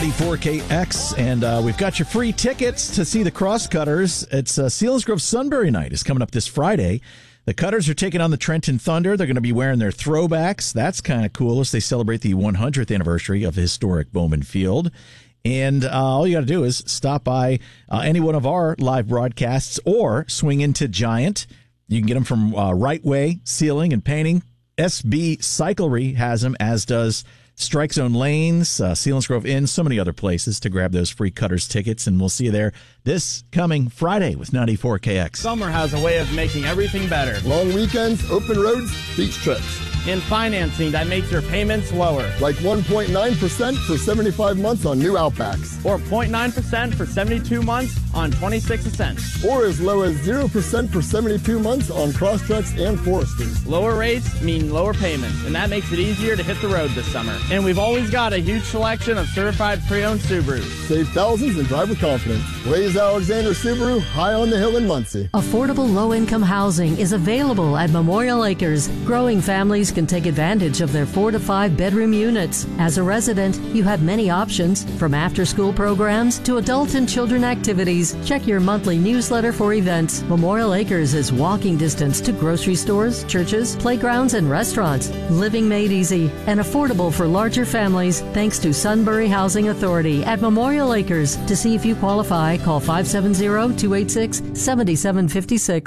94KX, and we've got your free tickets to see the Crosscutters. It's Selinsgrove Sunbury Night is coming up this Friday. The Cutters are taking on the Trenton Thunder. They're going to be wearing their throwbacks. That's kind of cool as they celebrate the 100th anniversary of historic Bowman Field. And all you got to do is stop by any one of our live broadcasts or swing into Giant. You can get them from Right Way Sealing and Painting. SB Cyclery has them, as does Strike Zone Lanes, Selinsgrove Inn, so many other places to grab those free Cutters tickets. And we'll see you there this coming Friday with 94KX. Summer has a way of making everything better. Long weekends, open roads, beach trips. And financing that makes your payments lower. Like 1.9% for 75 months on new Outbacks. Or 0.9% for 72 months on 26 Ascents. Or as low as 0% for 72 months on Crosstreks and Foresters. Lower rates mean lower payments, and that makes it easier to hit the road this summer. And we've always got a huge selection of certified pre-owned Subarus. Save thousands and drive with confidence. Blaze Alexander Subaru, high on the hill in Muncie. Affordable low-income housing is available at Memorial Acres. Growing families can take advantage of their 4 to 5 bedroom units. As a resident, you have many options, from after-school programs to adult and children activities. Check your monthly newsletter for events. Memorial Acres is walking distance to grocery stores, churches, playgrounds, and restaurants. Living made easy and affordable for larger families thanks to Sunbury Housing Authority at Memorial Acres. To see if you qualify, call 570-286-7756.